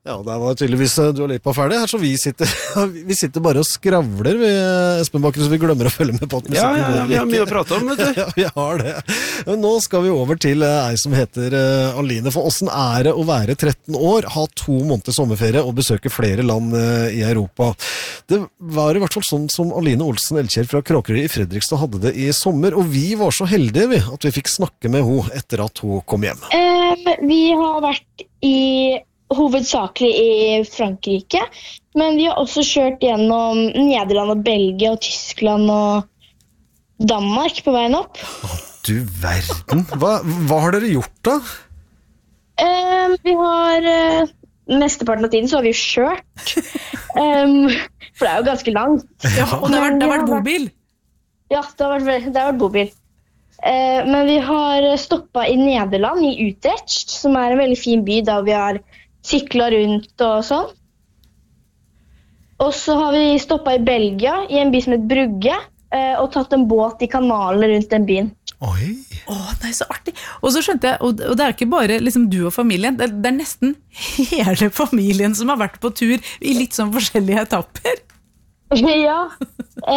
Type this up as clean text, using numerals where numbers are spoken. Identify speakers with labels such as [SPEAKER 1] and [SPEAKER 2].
[SPEAKER 1] Ja, der var tydeligvis Dua Lipa ferdig her, så vi sitter bare og skravler Espen Bakken, så vi glemmer å følge med på at musikken
[SPEAKER 2] vi har mye å prate om, vet du.
[SPEAKER 1] Ja, vi har det. Men nå skal vi over til ei som heter Aline, for hvordan det å være 13 år, ha 2 måneder sommerferie og besøke flere land i Europa? Det var i hvert fall sånn som Aline Olsen Elkjær fra Kråkerøy i Fredrikstad hadde det i sommer, og vi var så heldige at vi fikk snakke med henne etter at hun kom hjem.
[SPEAKER 3] Vi har vært hovedsakelig i Frankrike, men vi har også kjørt gjennom Nederland og Belgia og Tyskland og Danmark på veien opp.
[SPEAKER 1] Du verden! Hva har dere gjort da?
[SPEAKER 3] Vi har mesteparten av tiden så har vi jo kjørt, for det jo ganske langt.
[SPEAKER 4] Ja, og det har vært bobil?
[SPEAKER 3] Ja, det har vært bobil. Men vi har stoppet i Nederland, i Utrecht, som en veldig fin by, da vi har syklet rundt og sånn. Og så har vi stoppet i Belgia, i en by som heter Brugge, og tatt en båt i kanalen rundt den byen.
[SPEAKER 1] Oi!
[SPEAKER 4] Det så artig. Og så skjønte jeg, og det ikke bare liksom du og familien, det nesten hele familien som har vært på tur i litt sånn forskjellige etapper.
[SPEAKER 3] Ja,